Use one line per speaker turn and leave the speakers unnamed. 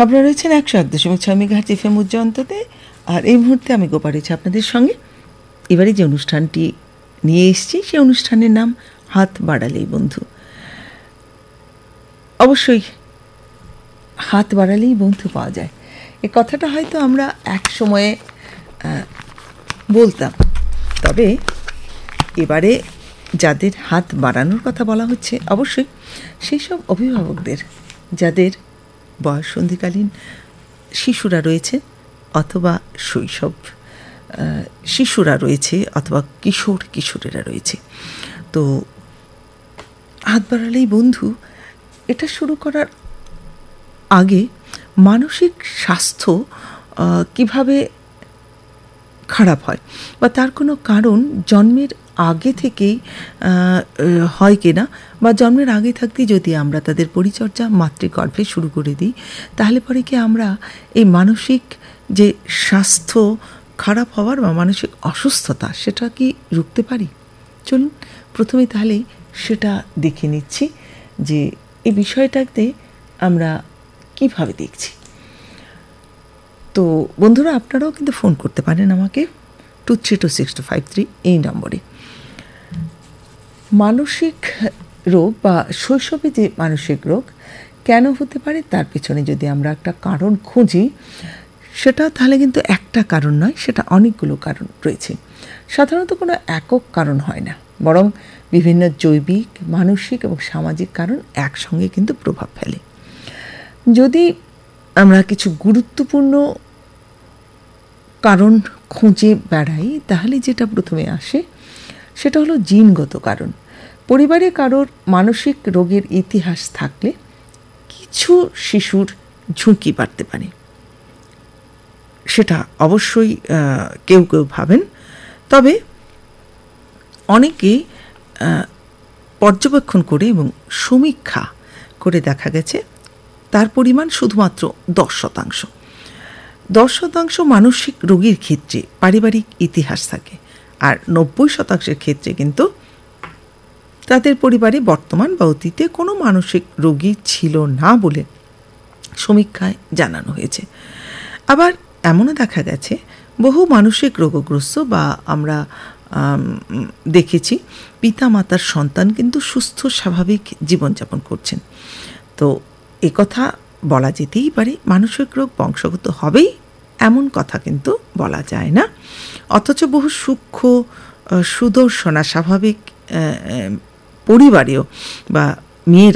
আপনারা রয়েছেন 101.6 megahertz FM উজ্জয়ন্ততে, আর এই মুহূর্তে আমি গোপা রয়েছি আপনাদের সঙ্গে। এবারে যে অনুষ্ঠানটি নিয়ে এসেছি সেই অনুষ্ঠানের নাম হাত বাড়ালেই বন্ধু। অবশ্যই হাত বাড়ালেই বন্ধু পাওয়া যায়, এ কথাটা হয়তো আমরা এক সময়ে বলতাম, তবে এবারে যাদের হাত বাড়ানোর কথা বলা হচ্ছে অবশ্যই সেই সব অভিভাবকদের যাদের বয়ঃসন্ধিকালীন শিশুরা রয়েছে অথবা শৈশব শিশুরা রয়েছে অথবা কিশোরেরা রয়েছে। তো হাত বাড়ালেই বন্ধু এটা শুরু করার আগে মানসিক স্বাস্থ্য কিভাবে খারাপ হয় বা তার কোনো কারণ জন্মের আগে থেকেই হয় কিনা, বা জন্মের আগে থাকতেই যদি আমরা তাদের পরিচর্যা মাতৃগর্ভে শুরু করে দিই, তাহলে পরে কি আমরা এই মানসিক যে স্বাস্থ্য খারাপ হওয়ার বা মানসিক অসুস্থতা সেটা কি রুখতে পারি? চলুন প্রথমে তাহলে সেটা দেখে নিচ্ছি যে এই বিষয়টাতে আমরা কিভাবে দেখছি। তো বন্ধুরা, আপনারাও কিন্তু ফোন করতে পারেন আমাকে 232653 এই নম্বরে। মানসিক রোগ বা শৈশবে যে মানসিক রোগ কেন হতে পারে তার পেছনে যদি আমরা একটা কারণ খুঁজি, সেটা তাহলে কিন্তু একটা কারণ নয়, সেটা অনেকগুলো কারণ রয়েছে। সাধারণত কোনো একক কারণ হয় না, বরং বিভিন্ন জৈবিক, মানসিক এবং সামাজিক কারণ একসঙ্গে কিন্তু প্রভাব ফেলে। যদি আমরা কিছু গুরুত্বপূর্ণ কারণ খুঁজে বেড়াই, তাহলে যেটা প্রথমে আসে সেটা হলো জিনগত কারণ। পরিবারে কারোর মানসিক রোগের ইতিহাস থাকলে কিছু শিশুর ঝুঁকি বাড়তে পারে, সেটা অবশ্যই কেউ কেউ ভাবেন। তবে অনেকেই পর্যবেক্ষণ করে এবং সমীক্ষা করে দেখা গেছে তার পরিমাণ শুধুমাত্র 10%। 10% মানসিক রোগীর ক্ষেত্রে পারিবারিক ইতিহাস থাকে, আর 90% ক্ষেত্রে কিন্তু তাদের পরিবারে বর্তমান বা অতীতে কোনো মানসিক রোগী ছিল না বলে সমীক্ষায় জানানো হয়েছে। আবার এমনও দেখা গেছে বহু মানসিক রোগগ্রস্ত বা আমরা দেখেছি পিতামাতার সন্তান কিন্তু সুস্থ স্বাভাবিক জীবনযাপন করছেন। তো একথা বলা যেতেই পারে মানসিক রোগ বংশগত হবেই এমন কথা কিন্তু বলা যায় না। অথচ বহু সূক্ষ্ম সুদর্শনা স্বাভাবিক পরিবারেও বা মেয়েরা